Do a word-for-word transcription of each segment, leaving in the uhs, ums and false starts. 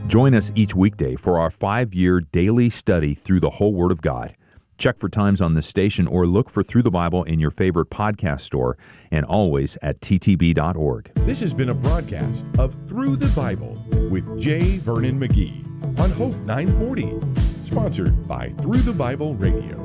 Join us each weekday for our five-year daily study through the whole Word of God. Check for times on this station or look for Through the Bible in your favorite podcast store and always at t t b dot org. This has been a broadcast of Through the Bible with J. Vernon McGee on Hope nine forty, sponsored by Through the Bible Radio.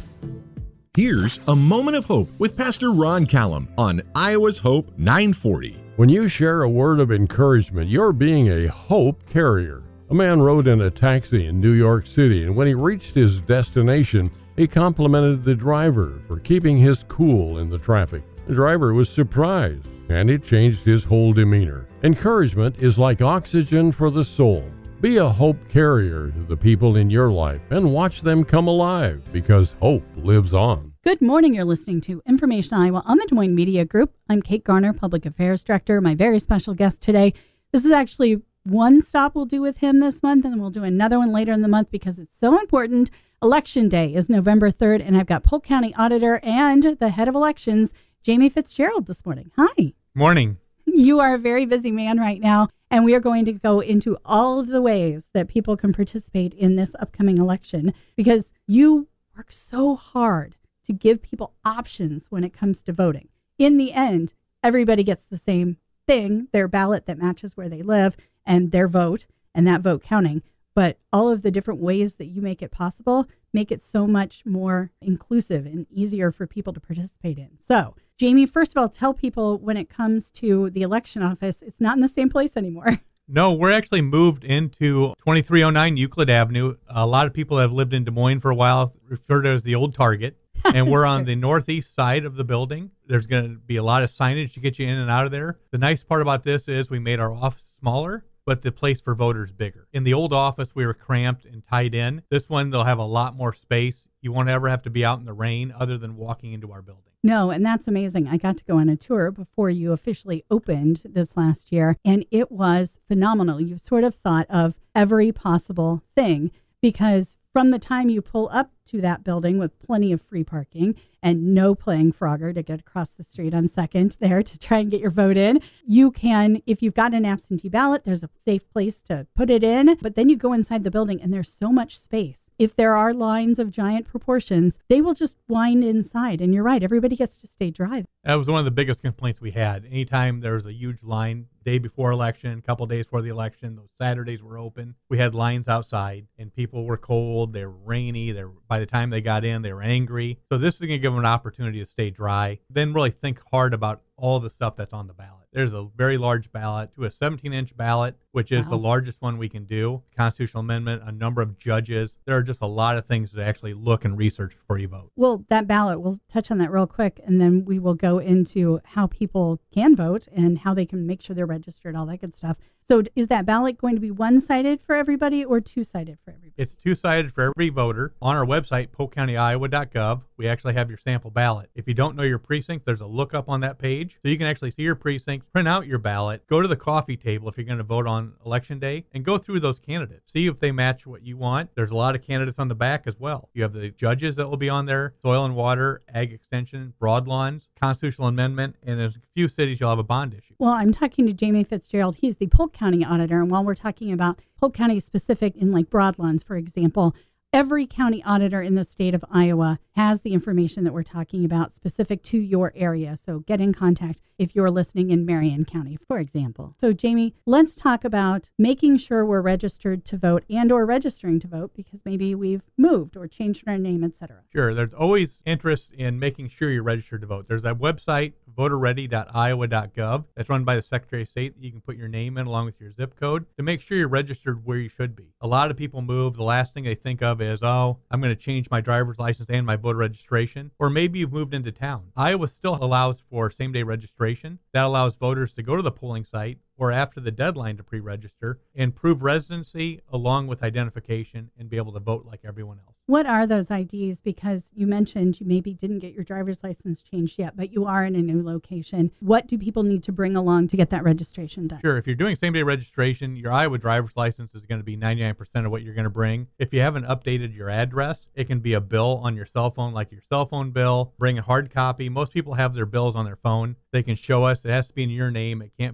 Here's a moment of hope with Pastor Ron Callum on Iowa's Hope nine forty. When you share a word of encouragement, you're being a hope carrier. A man rode in a taxi in New York City, and when he reached his destination, he complimented the driver for keeping his cool in the traffic. The driver was surprised, and it changed his whole demeanor. Encouragement is like oxygen for the soul. Be a hope carrier to the people in your life and watch them come alive, because hope lives on. Good morning. You're listening to Information Iowa on the Des Moines Media Group. I'm Kate Garner, Public Affairs Director. My very special guest today. This is actually one stop we'll do with him this month, and then we'll do another one later in the month because it's so important. Election Day is November third, and I've got Polk County Auditor and the head of elections, Jamie Fitzgerald, this morning. Hi. Morning. You are a very busy man right now, and we are going to go into all of the ways that people can participate in this upcoming election because you work so hard to give people options when it comes to voting. In the end, everybody gets the same thing, their ballot that matches where they live and their vote and that vote counting. But all of the different ways that you make it possible make it so much more inclusive and easier for people to participate in. So, Jamie, first of all, tell people when it comes to the election office, it's not in the same place anymore. No, we're actually moved into twenty-three oh nine Euclid Avenue. A lot of people have lived in Des Moines for a while, referred to as the old Target. And we're on the northeast side of the building. There's going to be a lot of signage to get you in and out of there. The nice part about this is we made our office smaller, but the place for voters bigger. In the old office, we were cramped and tied in. This one, they'll have a lot more space. You won't ever have to be out in the rain other than walking into our building. No, and that's amazing. I got to go on a tour before you officially opened this last year, and it was phenomenal. You sort of thought of every possible thing because from the time you pull up to that building with plenty of free parking and no playing Frogger to get across the street on Second there to try and get your vote in, you can, if you've got an absentee ballot, there's a safe place to put it in. But then you go inside the building and there's so much space. If there are lines of giant proportions, they will just wind inside. And you're right, everybody gets to stay dry. That was one of the biggest complaints we had. Anytime there was a huge line, day before election, a couple days before the election, those Saturdays were open. We had lines outside, and people were cold, they were rainy. They were, by the time they got in, they were angry. So this is going to give them an opportunity to stay dry. Then really think hard about all the stuff that's on the ballot. There's a very large ballot to a seventeen-inch ballot, which is Wow. the largest one we can do. Constitutional amendment, a number of judges. There are just a lot of things to actually look and research before you vote. Well, that ballot, we'll touch on that real quick, and then we will go into how people can vote and how they can make sure they're registered, all that good stuff. So is that ballot going to be one-sided for everybody or two-sided for everybody? It's two-sided for every voter. On our website, polk county iowa dot gov, we actually have your sample ballot. If you don't know your precinct, there's a lookup on that page. So you can actually see your precinct, print out your ballot, go to the coffee table if you're going to vote on election day, and go through those candidates. See if they match what you want. There's a lot of candidates on the back as well. You have the judges that will be on there, soil and water, ag extension, broadlawns, constitutional amendment, and in a few cities you'll have a bond issue. Well, I'm talking to Jamie Fitzgerald. He's the Polk County Auditor, and while we're talking about Polk County specific in like broadlawns, for example, every county auditor in the state of Iowa has the information that we're talking about specific to your area. So get in contact if you're listening in Marion County, for example. So Jamie, let's talk about making sure we're registered to vote and or registering to vote because maybe we've moved or changed our name, et cetera. Sure. There's always interest in making sure you're registered to vote. There's a website, voter ready dot iowa dot gov. That's run by the Secretary of State. You can put your name in along with your zip code to make sure you're registered where you should be. A lot of people move. The last thing they think of is, oh, I'm going to change my driver's license and my voter registration. Or maybe you've moved into town. Iowa still allows for same-day registration. That allows voters to go to the polling site or after the deadline to pre-register and prove residency along with identification and be able to vote like everyone else. What are those I Ds? Because you mentioned you maybe didn't get your driver's license changed yet, but you are in a new location. What do people need to bring along to get that registration done? Sure. If you're doing same-day registration, your Iowa driver's license is going to be ninety-nine percent of what you're going to bring. If you haven't updated your address, it can be a bill on your cell phone, like your cell phone bill. Bring a hard copy. Most people have their bills on their phone. They can show us. It has to be in your name. It can't